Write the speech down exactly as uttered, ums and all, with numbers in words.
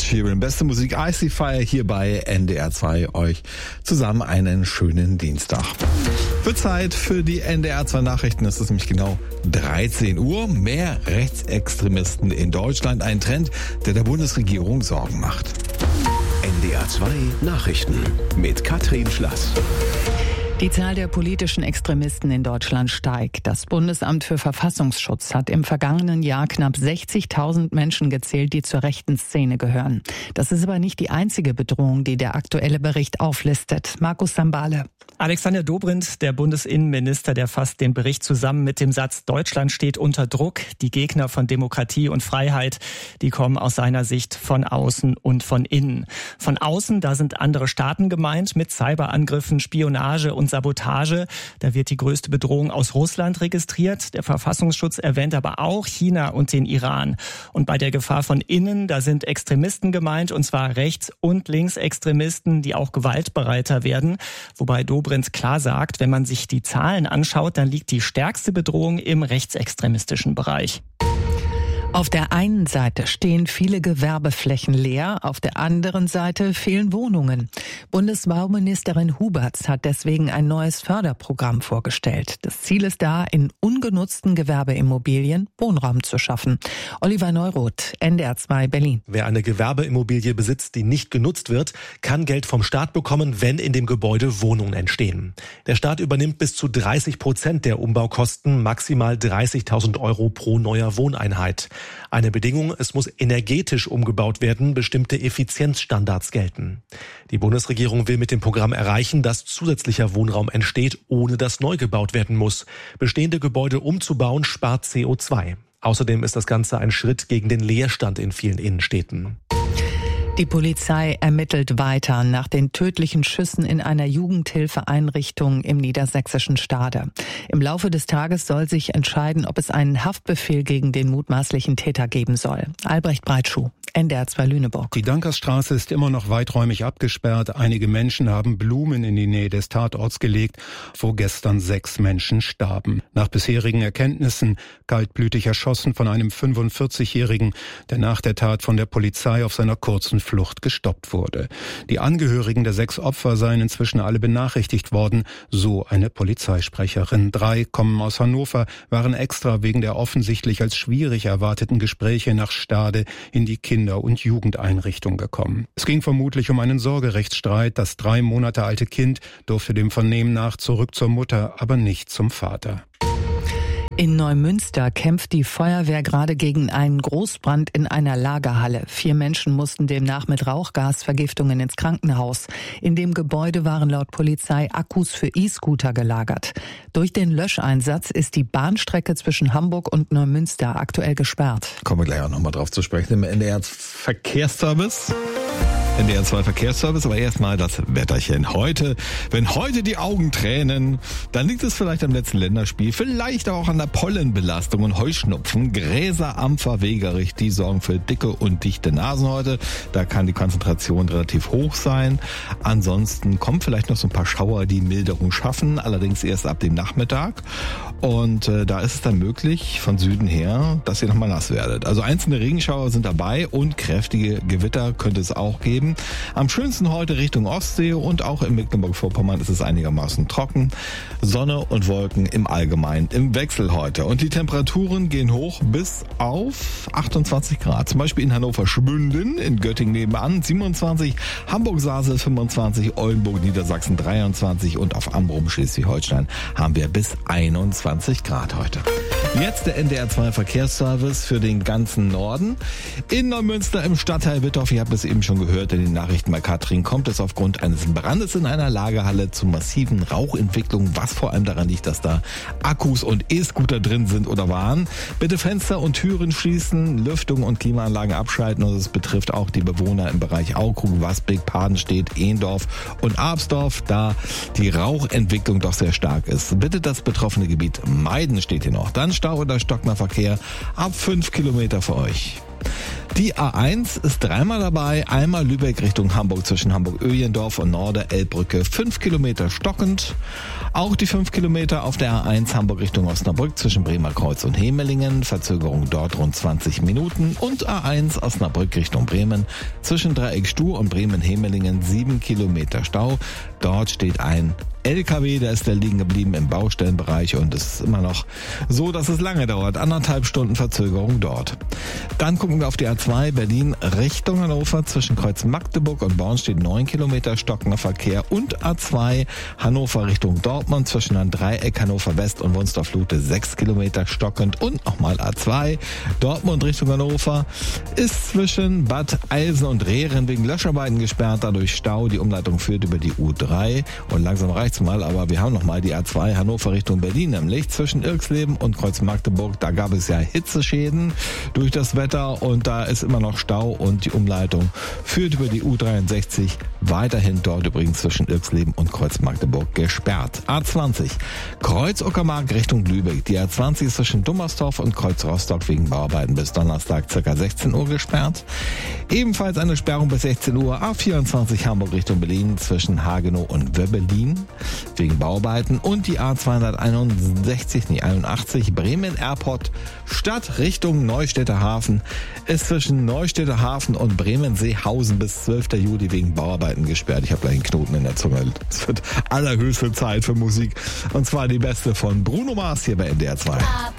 Sheeran. Beste Musik, Icy Fire hier bei N D R zwei. Euch zusammen einen schönen Dienstag. Wird Zeit für die N D R zwei Nachrichten. Es ist nämlich genau dreizehn Uhr. Mehr Rechtsextremisten in Deutschland. Ein Trend, der der Bundesregierung Sorgen macht. N D R zwei Nachrichten mit Katrin Schlass. Die Zahl der politischen Extremisten in Deutschland steigt. Das Bundesamt für Verfassungsschutz hat im vergangenen Jahr knapp sechzigtausend Menschen gezählt, die zur rechten Szene gehören. Das ist aber nicht die einzige Bedrohung, die der aktuelle Bericht auflistet. Markus Sambale. Alexander Dobrindt, der Bundesinnenminister, der fasst den Bericht zusammen mit dem Satz: Deutschland steht unter Druck. Die Gegner von Demokratie und Freiheit, die kommen aus seiner Sicht von außen und von innen. Von außen, da sind andere Staaten gemeint mit Cyberangriffen, Spionage und Sabotage. Da wird die größte Bedrohung aus Russland registriert. Der Verfassungsschutz erwähnt aber auch China und den Iran. Und bei der Gefahr von innen, da sind Extremisten gemeint, und zwar Rechts- und Linksextremisten, die auch gewaltbereiter werden. Wobei Dobrindt klar sagt, wenn man sich die Zahlen anschaut, dann liegt die stärkste Bedrohung im rechtsextremistischen Bereich. Auf der einen Seite stehen viele Gewerbeflächen leer, auf der anderen Seite fehlen Wohnungen. Bundesbauministerin Huberts hat deswegen ein neues Förderprogramm vorgestellt. Das Ziel ist da, in ungenutzten Gewerbeimmobilien Wohnraum zu schaffen. Oliver Neuroth, N D R zwei Berlin. Wer eine Gewerbeimmobilie besitzt, die nicht genutzt wird, kann Geld vom Staat bekommen, wenn in dem Gebäude Wohnungen entstehen. Der Staat übernimmt bis zu dreißig Prozent der Umbaukosten, maximal dreißigtausend Euro pro neuer Wohneinheit. Eine Bedingung, es muss energetisch umgebaut werden, bestimmte Effizienzstandards gelten. Die Bundesregierung will mit dem Programm erreichen, dass zusätzlicher Wohnraum entsteht, ohne dass neu gebaut werden muss. Bestehende Gebäude umzubauen spart C O zwei. Außerdem ist das Ganze ein Schritt gegen den Leerstand in vielen Innenstädten. Die Polizei ermittelt weiter nach den tödlichen Schüssen in einer Jugendhilfeeinrichtung im niedersächsischen Stade. Im Laufe des Tages soll sich entscheiden, ob es einen Haftbefehl gegen den mutmaßlichen Täter geben soll. Albrecht Breitschuh, N D R zwei Lüneburg. Die Dankersstraße ist immer noch weiträumig abgesperrt. Einige Menschen haben Blumen in die Nähe des Tatorts gelegt, wo gestern sechs Menschen starben. Nach bisherigen Erkenntnissen kaltblütig erschossen von einem fünfundvierzigjährigen, der nach der Tat von der Polizei auf seiner kurzen Flucht gestoppt wurde. Die Angehörigen der sechs Opfer seien inzwischen alle benachrichtigt worden, so eine Polizeisprecherin. Drei kommen aus Hannover, waren extra wegen der offensichtlich als schwierig erwarteten Gespräche nach Stade in die Kinder- und Jugendeinrichtung gekommen. Es ging vermutlich um einen Sorgerechtsstreit. Das drei Monate alte Kind durfte dem Vernehmen nach zurück zur Mutter, aber nicht zum Vater. In Neumünster kämpft die Feuerwehr gerade gegen einen Großbrand in einer Lagerhalle. Vier Menschen mussten demnach mit Rauchgasvergiftungen ins Krankenhaus. In dem Gebäude waren laut Polizei Akkus für E-Scooter gelagert. Durch den Löscheinsatz ist die Bahnstrecke zwischen Hamburg und Neumünster aktuell gesperrt. Kommen wir gleich auch nochmal drauf zu sprechen im N D R Verkehrsservice. N D R zwei Verkehrsservice, aber erstmal das Wetterchen. Heute, wenn heute die Augen tränen, dann liegt es vielleicht am letzten Länderspiel, vielleicht auch an der Pollenbelastung und Heuschnupfen. Gräser, Ampfer, Wegerich, die sorgen für dicke und dichte Nasen heute. Da kann die Konzentration relativ hoch sein. Ansonsten kommen vielleicht noch so ein paar Schauer, die Milderung schaffen, allerdings erst ab dem Nachmittag. Und äh, da ist es dann möglich, von Süden her, dass ihr nochmal nass werdet. Also einzelne Regenschauer sind dabei und kräftige Gewitter könnte es auch geben. Am schönsten heute Richtung Ostsee und auch in Mecklenburg-Vorpommern ist es einigermaßen trocken. Sonne und Wolken im Allgemeinen im Wechsel heute. Und die Temperaturen gehen hoch bis auf achtundzwanzig Grad. Zum Beispiel in Hannover-Schmünden, in Göttingen nebenan siebenundzwanzig, Hamburg-Sasel fünfundzwanzig, Oldenburg, Niedersachsen dreiundzwanzig und auf Amrum, Schleswig-Holstein haben wir bis einundzwanzig Grad heute. Jetzt der N D R zwei Verkehrsservice für den ganzen Norden. In Neumünster im Stadtteil Wittorf, ihr habt es eben schon gehört in den Nachrichten bei Katrin, kommt es aufgrund eines Brandes in einer Lagerhalle zu massiven Rauchentwicklungen, was vor allem daran liegt, dass da Akkus und E-Scooter drin sind oder waren. Bitte Fenster und Türen schließen, Lüftung und Klimaanlagen abschalten, und es betrifft auch die Bewohner im Bereich Aukrug, Wasbeck, Padenstedt, Ehndorf und Absdorf, da die Rauchentwicklung doch sehr stark ist. Bitte das betroffene Gebiet meiden, steht hier noch. Dann Stau oder stockender Verkehr ab fünf Kilometer für euch. Die A eins ist dreimal dabei, einmal Lübeck Richtung Hamburg zwischen Hamburg-Öhlendorf und Norde-Elbbrücke, fünf Kilometer stockend. Auch die fünf Kilometer auf der A eins Hamburg Richtung Osnabrück zwischen Bremer Kreuz und Hemelingen, Verzögerung dort rund zwanzig Minuten. Und A eins Osnabrück Richtung Bremen zwischen Dreieck Stuh und Bremen-Hemelingen, sieben Kilometer Stau. Dort steht ein L K W, der ist da liegen geblieben im Baustellenbereich und es ist immer noch so, dass es lange dauert. Anderthalb Stunden Verzögerung dort. Dann gucken wir auf die A zwei Berlin Richtung Hannover. Zwischen Kreuz Magdeburg und Born steht neun Kilometer stockender Verkehr. Und A zwei Hannover Richtung Dortmund zwischen einem Dreieck Hannover West und Wunstorf-Lute sechs Kilometer stockend. Und nochmal A zwei Dortmund Richtung Hannover ist zwischen Bad Eilsen und Rehren wegen Löscharbeiten gesperrt. Dadurch Stau. Die Umleitung führt über die U drei und langsam reicht mal, aber wir haben noch mal die A zwei Hannover Richtung Berlin, nämlich zwischen Irksleben und Kreuz Magdeburg. Da gab es ja Hitzeschäden durch das Wetter und da ist immer noch Stau und die Umleitung führt über die U dreiundsechzig weiterhin dort übrigens zwischen Irksleben und Kreuz Magdeburg gesperrt. A zwanzig Kreuz Uckermark Richtung Lübeck. Die A zwanzig ist zwischen Dummersdorf und Kreuz Rostock wegen Bauarbeiten bis Donnerstag ca. sechzehn Uhr gesperrt. Ebenfalls eine Sperrung bis sechzehn Uhr. A vierundzwanzig Hamburg Richtung Berlin zwischen Hagenow und Wöbbelin wegen Bauarbeiten und die A zweihunderteinundsechzig, nee, einundachtzig Bremen Airport Stadt Richtung Neustädter Hafen ist zwischen Neustädter Hafen und Bremen-Seehausen bis zwölften Juli wegen Bauarbeiten gesperrt. Ich habe gleich einen Knoten in der Zunge. Es wird allerhöchste Zeit für Musik und zwar die beste von Bruno Mars hier bei N D R zwei.